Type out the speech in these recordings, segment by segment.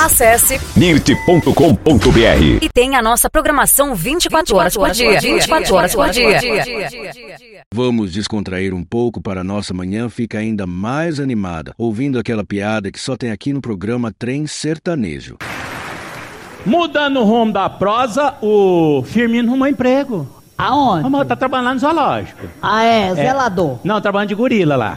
Acesse nirte.com.br e tenha a nossa programação 24 horas por dia. 24 horas por dia. Vamos descontrair um pouco para a nossa manhã fica ainda mais animada, ouvindo aquela piada que só tem aqui no programa Trem Sertanejo. Mudando o rumo da prosa, o Firmino arrumou emprego. Aonde? Tá trabalhando lá no zoológico. Ah, zelador. Não, trabalhando de gorila lá.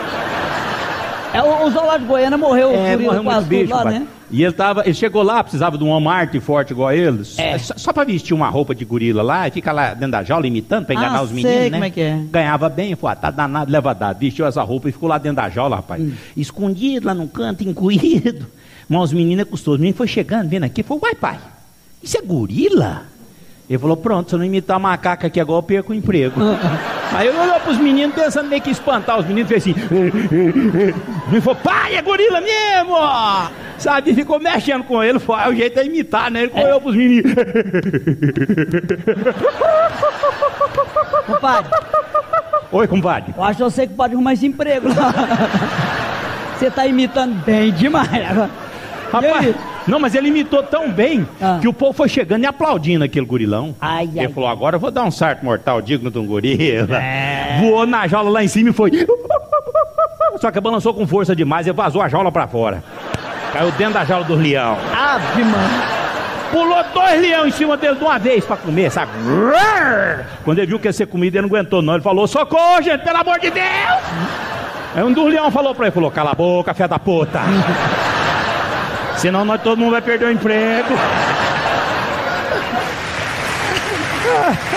O zoológico de Goiânia morreu, Morreu muito bicho, lá, pai. né? E ele chegou lá, precisava de um homem arte forte igual eles. Só pra vestir uma roupa de gorila lá, e fica lá dentro da jaula imitando pra enganar os meninos, sei né? como é que é. Ganhava bem, falou, tá danado, leva dado. Vestiu essa roupa e ficou lá dentro da jaula, rapaz. Escondido lá num canto, encolhido. Mas os meninos é custoso. O menino foi chegando, vendo aqui, falou, uai, pai, isso é gorila? Ele falou, pronto, se eu não imitar macaca aqui agora, eu perco o emprego. Aí ele olhou pros meninos, pensando meio que espantar os meninos, fez assim. Ele falou, pai, é gorila mesmo! Sabe, e ficou mexendo com ele, foi, o jeito é imitar, né? Ele olhou pros meninos. Compadre. Oi, compadre. Eu acho que você que pode arrumar esse emprego lá. Você tá imitando bem demais agora. Rapaz, não, mas ele imitou tão bem que o povo foi chegando e aplaudindo aquele gorilão. Ele falou, agora eu vou dar um salto mortal digno de um gorila. Voou na jaula lá em cima e foi. Só que balançou com força demais e vazou a jaula pra fora. Caiu dentro da jaula dos leão. Ave, mano. Pulou 2 leão em cima dele de uma vez pra comer, sabe? Quando ele viu que ia ser comida, ele não aguentou não. Ele falou, socorro, gente, pelo amor de Deus! Aí um dos leões falou pra ele, cala a boca, fé da puta. Senão todo mundo vai perder o emprego.